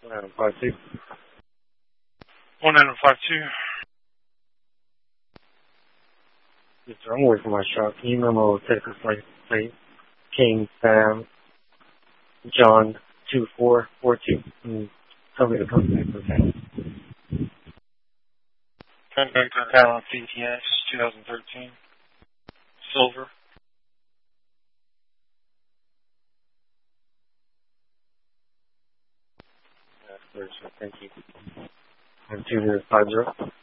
1952. 1952. Yes, sir. I'm away from my shop. Can you memo Texas license plate King Sam John 2442 and tell me to come back to town. Come back to town PTS 2013. Silver. That's clear, sir. Thank you. And 2050.